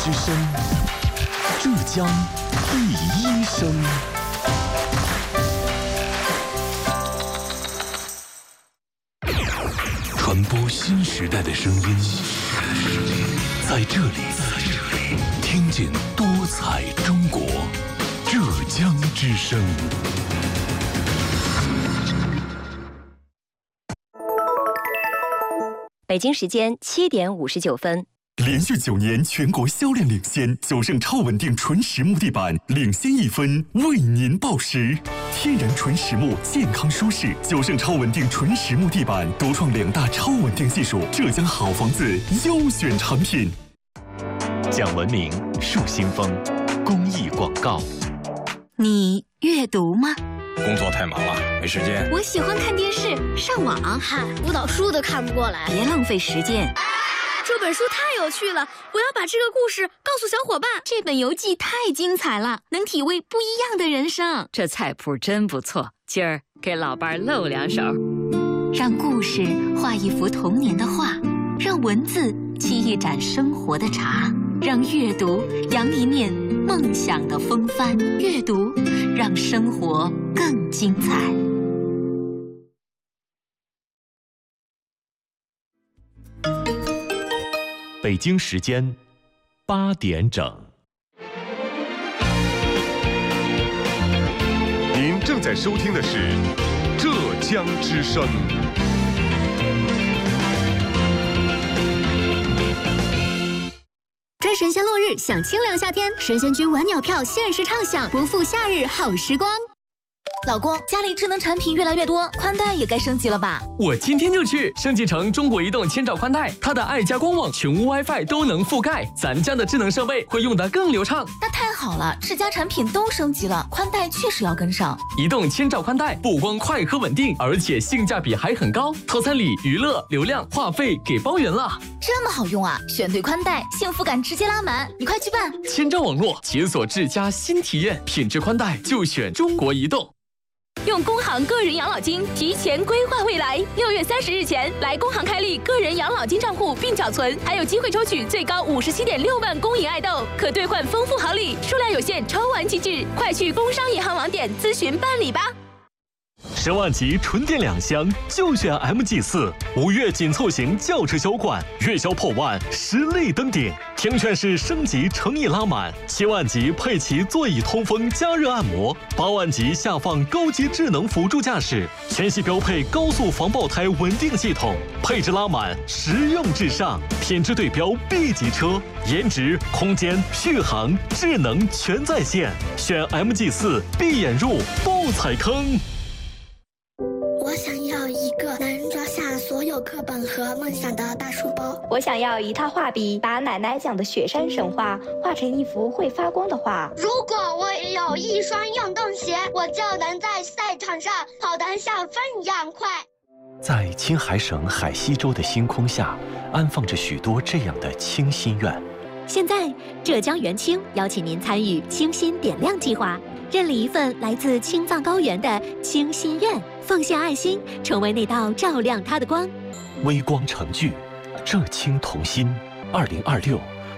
之声，浙江第一声。传播新时代的声音，在这里，听见多彩中国，浙江之声。 北京时间7点59分。 连续9年全国销量领先，九盛超稳定纯实木地板领先1分，为您报时。天然纯实木，健康舒适，九盛超稳定纯实木地板独创2大超稳定技术，浙江好房子优选产品。 讲文明，树新风，公益广告。 你阅读吗？ 工作太忙了，没时间。 我喜欢看电视、上网。 嗨，辅导书都看不过来。 别浪费时间。 这本书太有趣了，我要把这个故事告诉小伙伴。 这本游记太精彩了，能体味不一样的人生。 这菜谱真不错，今儿给老伴露2手。 让故事画一幅童年的画，让文字沏一盏生活的茶，让阅读扬一面梦想的风帆。阅读让生活更精彩。 北京时间8点整。 您正在收听的是浙江之声。 追神仙落日，享清凉夏天，神仙君晚鸟票限时畅享，不负夏日好时光。 老公，家里智能产品越来越多，宽带也该升级了吧？ 我今天就去升级成中国移动千兆宽带，它的爱家光网、全屋 WiFi 都能覆盖，咱家的智能设备会用得更流畅。 那太好了，智家产品都升级了，宽带确实要跟上。 移动千兆宽带不光快和稳定，而且性价比还很高，套餐里娱乐、流量、话费给包圆了。 这么好用啊！选对宽带，幸福感直接拉满，你快去办。 千兆网络解锁智家新体验，品质宽带就选中国移动。 用工行个人养老金提前规划未来，6月30日前来工行开立个人养老金账户并缴存，还有机会抽取最高57.6万公银爱豆，可兑换丰富好礼，数量有限，抽完即止，快去工商银行网点咨询办理吧。 10万级纯电2厢就选 MG4，5月紧凑型轿车销冠，月销破万，实力登顶。听劝式升级诚意拉满，7万级配齐座椅通风加热按摩，8万级下放高级智能辅助驾驶，全系标配高速防爆胎稳定系统，配置拉满，实用至上，品质对标 B 级车，颜值、空间、续航、智能全在线，选 MG4，闭眼入，不踩坑。 我想要一个能装下所有课本和梦想的大书包。 我想要一套画笔，把奶奶讲的雪山神话画成一幅会发光的画。 如果我有一双运动鞋，我就能在赛场上跑得像风一样快。 在青海省海西州的星空下，安放着许多这样的清心愿。 现在，浙江元清邀请您参与清心点亮计划，认领一份来自青藏高原的清心愿，奉献爱心，成为那道照亮它的光。 微光成炬，浙青同心，2026